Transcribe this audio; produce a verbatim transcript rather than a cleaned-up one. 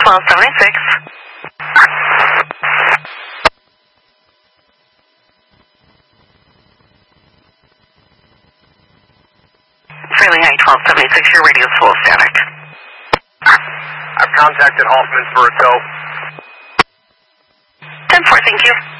twelve seventy-six. Freely High twelve seventy-six, your radio's full of static. I've contacted Hoffman for a tow. ten four, thank you.